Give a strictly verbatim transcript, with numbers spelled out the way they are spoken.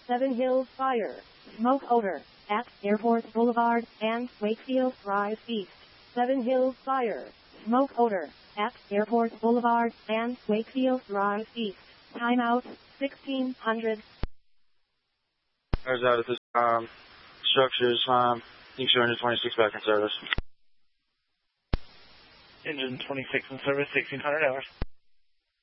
Seven Hills Fire. Smoke odor. At Airport Boulevard and Wakefield Drive East. Seven Hills Fire. Smoke odor. At Airport Boulevard and Wakefield Drive East. Timeout sixteen hundred. There's out of this um, structures, um, Engine twenty-six back in service. Engine twenty-six in service, sixteen hundred hours.